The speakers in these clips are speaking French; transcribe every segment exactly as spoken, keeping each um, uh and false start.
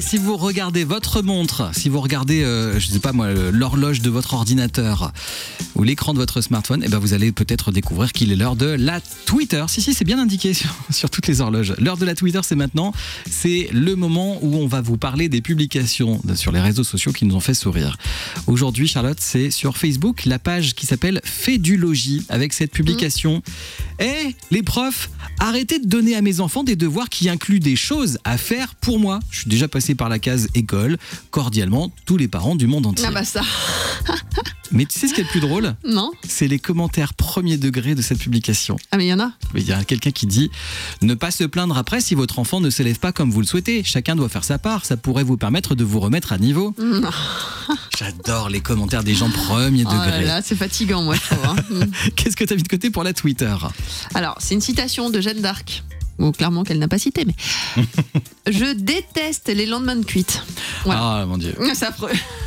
si vous regardez votre montre, si vous regardez, euh, je sais pas moi, l'horloge de votre ordinateur ou l'écran de votre smartphone, eh ben vous allez peut-être découvrir qu'il est l'heure de la Twitter. Si, si, c'est bien indiqué sur, sur toutes les horloges. L'heure de la Twitter, c'est maintenant. C'est le moment où on va vous parler des publications sur les réseaux sociaux qui nous ont fait sourire. Aujourd'hui, Charlotte, c'est sur Facebook, la page qui s'appelle Fédulogie, avec cette publication. Mmh. Eh, les profs, arrêtez de donner à mes enfants des devoirs qui incluent des choses à faire pour moi. Je suis déjà passé par la case école. Cordialement, tous les parents du monde entier. Ah bah ça. Mais tu sais ce qui est le plus drôle ? Non. C'est les commentaires premier degré de cette publication. Ah mais il y en a. Il y a quelqu'un qui dit « Ne pas se plaindre après si votre enfant ne s'élève pas comme vous le souhaitez. Chacun doit faire sa part. Ça pourrait vous permettre de vous remettre à niveau. » Non. J'adore les commentaires des gens premier Oh degré. là là, c'est fatigant, moi, je trouve. Hein. Qu'est-ce que tu as mis de côté pour la Twitter ? Alors, c'est une citation de Jeanne d'Arc. Bon, clairement qu'elle n'a pas cité, mais... Je déteste les lendemains de cuite. Voilà. Ah, mon Dieu. C'est affreux.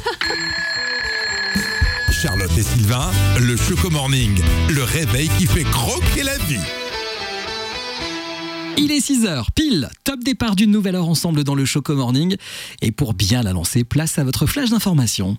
Charlotte et Sylvain, le Choco Morning, le réveil qui fait croquer la vie. Il est six heures, pile, top départ d'une nouvelle heure ensemble dans le Choco Morning. Et pour bien la lancer, place à votre flash d'information.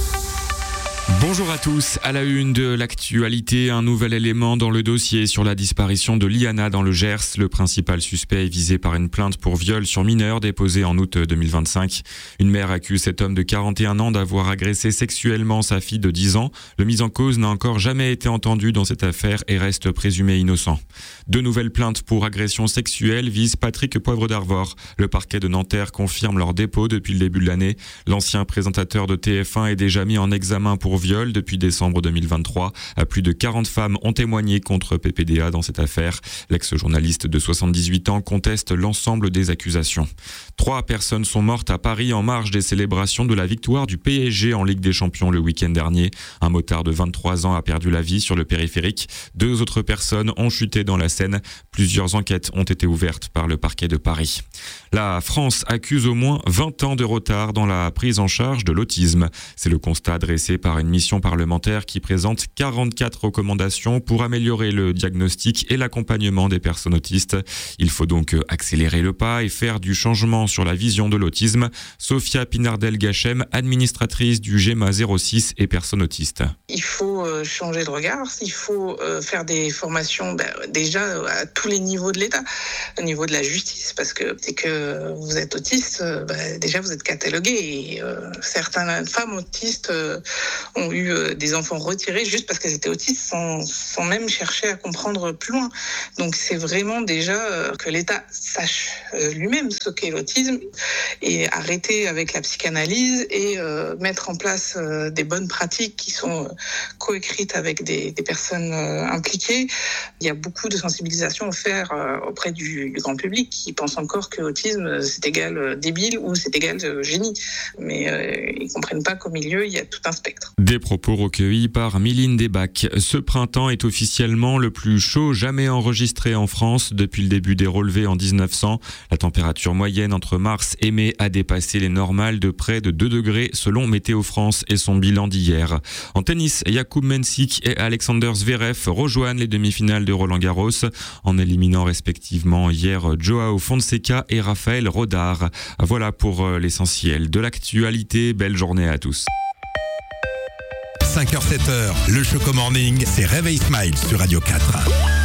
Bonjour à tous, à la une de l'actualité, un nouvel élément dans le dossier sur la disparition de Liana dans le Gers. Le principal suspect est visé par une plainte pour viol sur mineur déposée en août deux mille vingt-cinq. Une mère accuse cet homme de quarante et un ans d'avoir agressé sexuellement sa fille de dix ans. Le mis en cause n'a encore jamais été entendu dans cette affaire et reste présumé innocent. Deux nouvelles plaintes pour agression sexuelle visent Patrick Poivre d'Arvor. Le parquet de Nanterre confirme leur dépôt depuis le début de l'année. L'ancien présentateur de T F un est déjà mis en examen pour viol depuis décembre deux mille vingt-trois. Plus de quarante femmes ont témoigné contre P P D A dans cette affaire. L'ex-journaliste de soixante-dix-huit ans conteste l'ensemble des accusations. Trois personnes sont mortes à Paris en marge des célébrations de la victoire du P S G en Ligue des Champions le week-end dernier. Un motard de vingt-trois ans a perdu la vie sur le périphérique. Deux autres personnes ont chuté dans la Seine. Plusieurs enquêtes ont été ouvertes par le parquet de Paris. La France accuse au moins vingt ans de retard dans la prise en charge de l'autisme. C'est le constat dressé par une mission parlementaire qui présente quarante-quatre recommandations pour améliorer le diagnostic et l'accompagnement des personnes autistes. Il faut donc accélérer le pas et faire du changement sur la vision de l'autisme. Sophia Pinardel-Gachem, administratrice du GEMA zéro six et personnes autistes. Il faut changer de regard, il faut faire des formations ben, déjà à tous les niveaux de l'État, au niveau de la justice, parce que c'est que vous êtes autiste, ben, déjà vous êtes catalogué et euh, certaines femmes autistes euh, ont eu euh, des enfants retirés juste parce qu'elles étaient autistes sans, sans même chercher à comprendre plus loin. Donc c'est vraiment déjà euh, que l'État sache euh, lui-même ce qu'est l'autisme et arrêter avec la psychanalyse et euh, mettre en place euh, des bonnes pratiques qui sont euh, coécrites avec des, des personnes euh, impliquées. Il y a beaucoup de sensibilisation à faire euh, auprès du, du grand public qui pense encore que l'autisme c'est égal euh, débile ou c'est égal euh, génie. Mais euh, ils comprennent pas qu'au milieu il y a tout un spectre. Des propos recueillis par Miline Desbacs. Ce printemps est officiellement le plus chaud jamais enregistré en France depuis le début des relevés en dix-neuf cents. La température moyenne entre mars et mai a dépassé les normales de près de deux degrés selon Météo France et son bilan d'hier. En tennis, Jakub Mensik et Alexander Zverev rejoignent les demi-finales de Roland-Garros en éliminant respectivement hier Joao Fonseca et Raphaël Rodar. Voilà pour l'essentiel de l'actualité. Belle journée à tous. cinq heures sept heures, le Choco Morning, c'est Réveil Smile sur Radio quatre.